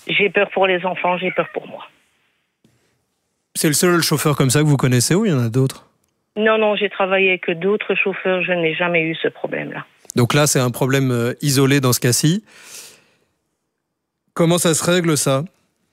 J'ai peur pour les enfants, j'ai peur pour moi. C'est le seul chauffeur comme ça que vous connaissez ou il y en a d'autres? Non, j'ai travaillé avec d'autres chauffeurs, je n'ai jamais eu ce problème-là. Donc là, c'est un problème isolé dans ce cas-ci. Comment ça se règle, ça?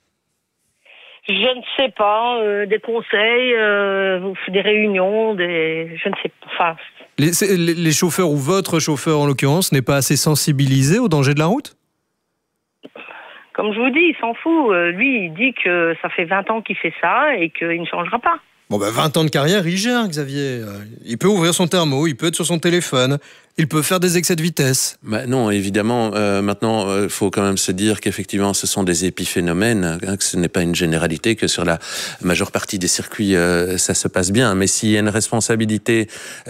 Je ne sais pas, des conseils, des réunions, je ne sais pas. Enfin, les chauffeurs ou votre chauffeur en l'occurrence n'est pas assez sensibilisé au danger de la route? Comme je vous dis, il s'en fout. Lui, il dit que ça fait 20 ans qu'il fait ça et qu'il ne changera pas. Bon, 20 ans de carrière, il gère, Xavier. Il peut ouvrir son thermo, il peut être sur son téléphone, il peut faire des excès de vitesse. Non, évidemment. Maintenant, il faut quand même se dire qu'effectivement, ce sont des épiphénomènes, que ce n'est pas une généralité, que sur la majeure partie des circuits, ça se passe bien. Mais s'il y a une responsabilité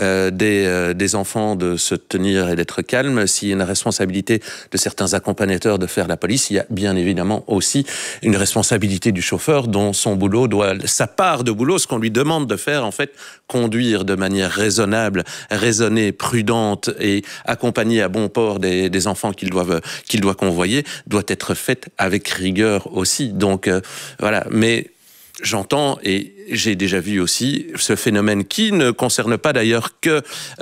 des enfants de se tenir et d'être calme, s'il y a une responsabilité de certains accompagnateurs de faire la police, il y a bien évidemment aussi une responsabilité du chauffeur dont son boulot sa part de boulot, ce qu'on lui demande de faire, en fait, conduire de manière raisonnable, raisonnée, prudente et accompagner à bon port des enfants qu'il doit convoyer, doit être faite avec rigueur aussi. Donc, voilà. Mais j'entends et j'ai déjà vu aussi ce phénomène qui ne concerne pas d'ailleurs que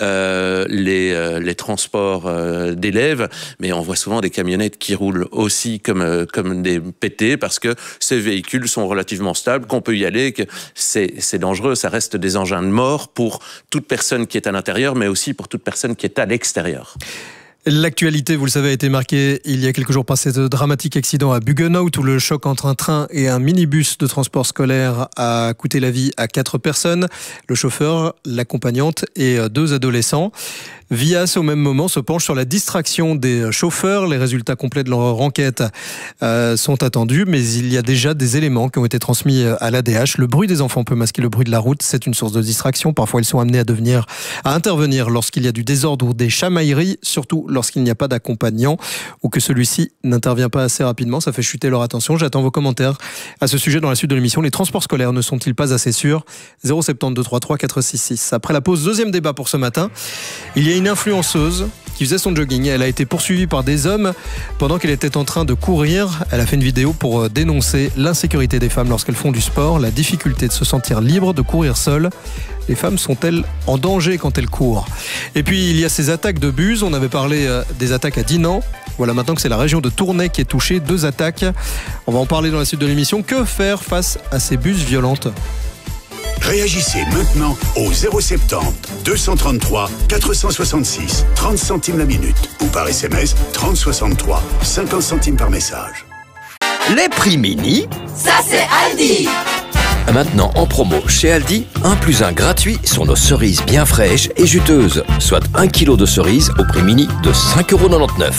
les transports d'élèves, mais on voit souvent des camionnettes qui roulent aussi comme des pétés parce que ces véhicules sont relativement stables, qu'on peut y aller, que c'est dangereux, ça reste des engins de mort pour toute personne qui est à l'intérieur, mais aussi pour toute personne qui est à l'extérieur. L'actualité, vous le savez, a été marquée il y a quelques jours par ce dramatique accident à Buggenhout où le choc entre un train et un minibus de transport scolaire a coûté la vie à 4 personnes, le chauffeur, l'accompagnante et 2 adolescents. Vias, au même moment, se penche sur la distraction des chauffeurs. Les résultats complets de leur enquête sont attendus, mais il y a déjà des éléments qui ont été transmis à l'ADH. Le bruit des enfants peut masquer le bruit de la route. C'est une source de distraction. Parfois, ils sont amenés à intervenir lorsqu'il y a du désordre ou des chamailleries, surtout lorsqu'il n'y a pas d'accompagnant ou que celui-ci n'intervient pas assez rapidement. Ça fait chuter leur attention. J'attends vos commentaires à ce sujet dans la suite de l'émission. Les transports scolaires ne sont-ils pas assez sûrs? 072 33 466. Après la pause, deuxième débat pour ce matin. Il y a une influenceuse qui faisait son jogging. Elle a été poursuivie par des hommes pendant qu'elle était en train de courir. Elle a fait une vidéo pour dénoncer l'insécurité des femmes lorsqu'elles font du sport, la difficulté de se sentir libre, de courir seule. Les femmes sont-elles en danger quand elles courent? Et puis il y a ces attaques de bus. On avait parlé des attaques à Dinan. Voilà maintenant que c'est la région de Tournai qui est touchée. 2 attaques. On va en parler dans la suite de l'émission. Que faire face à ces bus violentes? Réagissez maintenant au 070 233 466 30 centimes la minute ou par SMS 3063 50 centimes par message. Les prix mini, ça c'est Aldi. Maintenant en promo chez Aldi, 1+1 gratuit sur nos cerises bien fraîches et juteuses, soit 1 kg de cerises au prix mini de 5,99 €.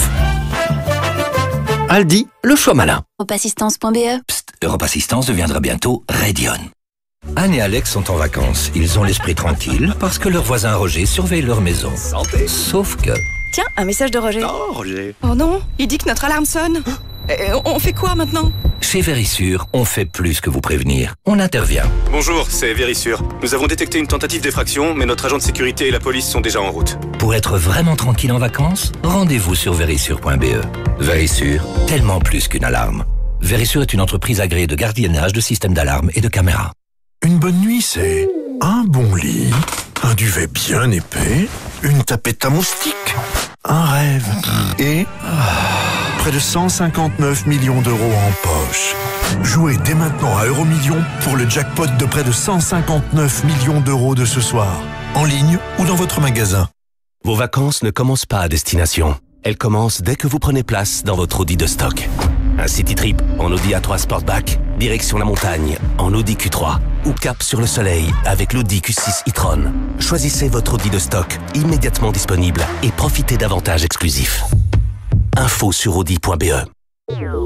Aldi, le choix malin. Europassistance.be. Psst, Europassistance deviendra bientôt Radion. Anne et Alex sont en vacances. Ils ont l'esprit tranquille parce que leur voisin Roger surveille leur maison. Santé. Sauf que... Tiens, un message de Roger. Oh, Roger. Oh non, il dit que notre alarme sonne. On fait quoi maintenant? Chez Vérissure, on fait plus que vous prévenir. On intervient. Bonjour, c'est Vérissure. Nous avons détecté une tentative d'effraction, mais notre agent de sécurité et la police sont déjà en route. Pour être vraiment tranquille en vacances, rendez-vous sur vérissure.be. Vérissure, tellement plus qu'une alarme. Vérissure est une entreprise agréée de gardiennage de systèmes d'alarme et de caméras. Une bonne nuit, c'est un bon lit, un duvet bien épais, une tapette à moustiques, un rêve et près de 159 millions d'euros en poche. Jouez dès maintenant à Euromillions pour le jackpot de près de 159 millions d'euros de ce soir, en ligne ou dans votre magasin. Vos vacances ne commencent pas à destination. Elles commencent dès que vous prenez place dans votre Audi de stock. Un city trip en Audi A3 Sportback, direction la montagne en Audi Q3 ou cap sur le soleil avec l'Audi Q6 e-tron. Choisissez votre Audi de stock immédiatement disponible et profitez d'avantages exclusifs. Info sur audi.be.